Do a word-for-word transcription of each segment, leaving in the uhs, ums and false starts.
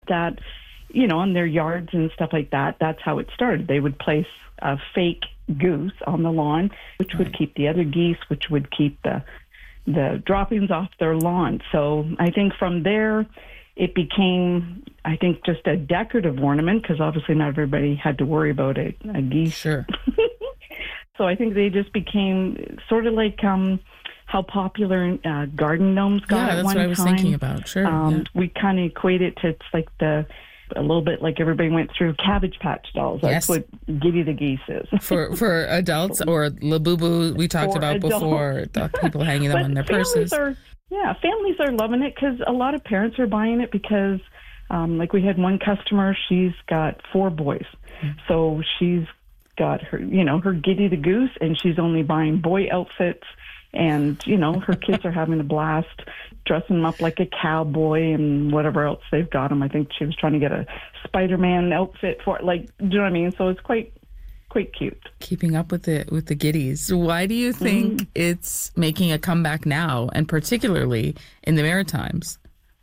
at, you know, on their yards and stuff like that. That's how it started. They would place a fake goose on the lawn, which would keep the other geese, which would keep the the droppings off their lawn. So I think from there, it became, I think, just a decorative ornament, because obviously not everybody had to worry about a, a geese. Sure. So I think they just became sort of like um, how popular uh, garden gnomes got Yeah, at that's one what I was time. thinking about. Sure. Um, yeah. We kind of equate it to, it's like the, a little bit like everybody went through Cabbage Patch Dolls. That's Yes. what Giddy the Geese is. For for adults, or Labubu we talked For about adults. before, the people hanging them But on their families purses. Are, yeah, families are loving it, because a lot of parents are buying it because, um, like we had one customer, she's got four boys. Mm-hmm. So she's got her, you know, her Giddy the Goose, and she's only buying boy outfits. And, you know, her kids are having a blast dressing them up like a cowboy and whatever else they've got them. I think she was trying to get a Spider-Man outfit for it. Like, do you know what I mean? So it's quite quite cute. Keeping up with the with the Giddies. Why do you think mm-hmm. it's making a comeback now, and particularly in the Maritimes?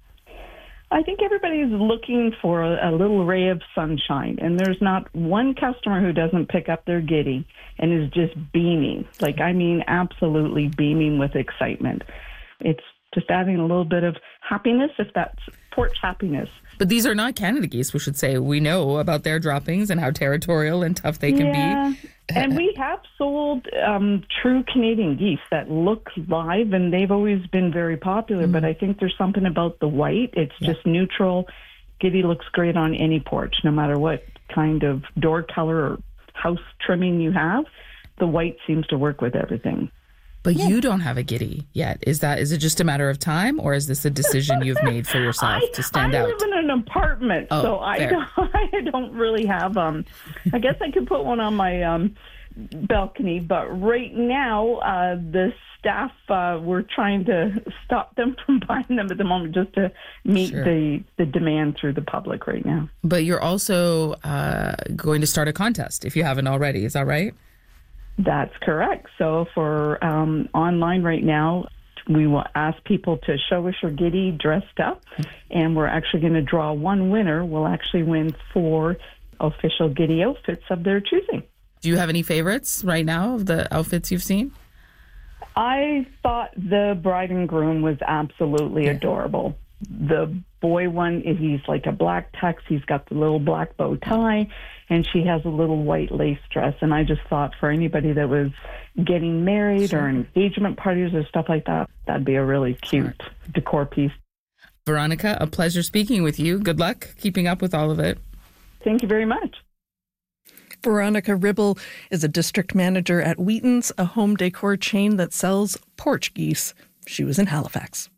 I think everybody's looking for a, a little ray of sunshine, and there's not one customer who doesn't pick up their Giddy and is just beaming. Like, I mean, absolutely beaming with excitement. It's just adding a little bit of happiness, if that's porch happiness. But these are not Canada geese, we should say. We know about their droppings and how territorial and tough they can yeah. be. And we have sold um, true Canadian geese that look live, and they've always been very popular. Mm. But I think there's something about the white. It's yeah. just neutral. Giddy looks great on any porch, no matter what kind of door color or house trimming you have. The white seems to work with everything. But yeah. you don't have a Giddy yet. Is that is it just a matter of time, or is this a decision you've made for yourself I, to stand I out? I live in an apartment, oh, so I don't, I don't really have. Um, I guess I could put one on my um, balcony, but right now uh, the staff uh, we're trying to stop them from buying them at the moment, just to meet sure. the the demand through the public right now. But you're also uh, going to start a contest if you haven't already. Is that right? That's correct. So for um, online right now, we will ask people to show us your Giddy dressed up, and we're actually going to draw one winner. We'll actually win four official Giddy outfits of their choosing. Do you have any favorites right now of the outfits you've seen? I thought the bride and groom was absolutely yeah. adorable. The boy one, he's like a black tux. He's got the little black bow tie, and she has a little white lace dress. And I just thought for anybody that was getting married sure. or engagement parties or stuff like that, that'd be a really cute Smart. decor piece. Veronica, a pleasure speaking with you. Good luck keeping up with all of it. Thank you very much. Veronica Ribble is a district manager at Wheaton's, a home decor chain that sells porch geese. She was in Halifax.